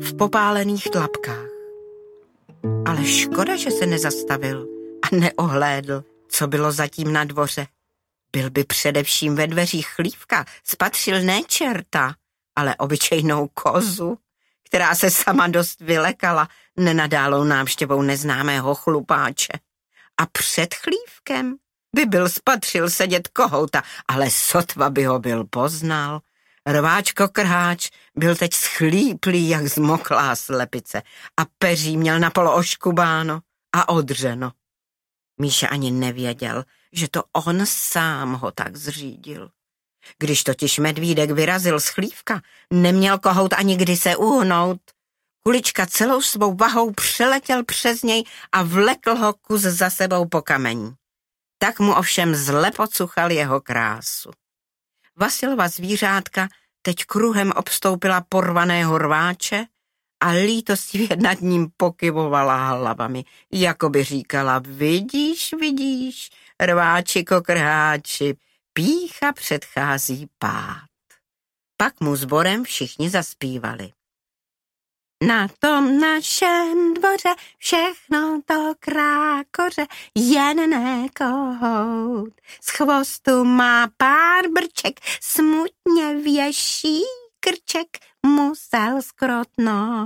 v popálených tlapkách. Ale škoda, že se nezastavil a neohlédl, co bylo zatím na dvoře. Byl by především ve dveřích chlívka, spatřil ne čerta, ale obyčejnou kozu, která se sama dost vylekala nenadálou návštěvou neznámého chlupáče. A před chlívkem by byl spatřil sedět kohouta, ale sotva by ho byl poznal. Rváčko Krháč byl teď schlíplý jak zmoklá slepice a peří měl napolo oškubáno a odřeno. Míša ani nevěděl, že to on sám ho tak zřídil. Když totiž medvídek vyrazil z chlívka, neměl kohout ani kdy se uhnout. Kulička celou svou vahou přeletěl přes něj a vlekl ho kus za sebou po kamení. Tak mu ovšem zle pocuchal jeho krásu. Vasilova zvířátka teď kruhem obstoupila porvaného rváče a lítostivě nad ním pokyvovala hlavami, jako by říkala: vidíš, vidíš, rváčiko Krháči, pýcha předchází pád. Pak mu sborem všichni zaspívali. Na tom našem dvoře všechno to krákoře, jen ne kohout. Z chvostu má pár brček, smutně věší krček, musel skrotnout.